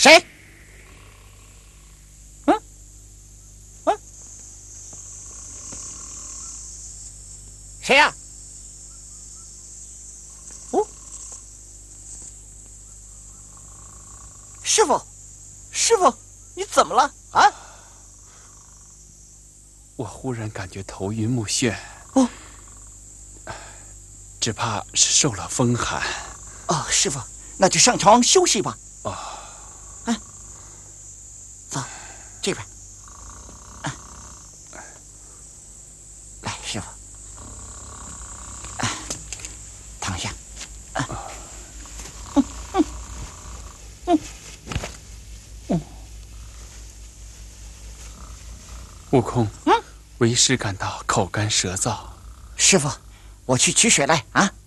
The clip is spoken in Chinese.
谁？谁呀？哦，师傅，师傅，你怎么了啊？ 我忽然感觉头晕目眩。 哦， 只怕是受了风寒。 哦，师傅，那就上床休息吧。 哦， 走，这边。来，师傅，躺下。 悟空，为师感到口干舌燥。 师傅，我去取水来啊。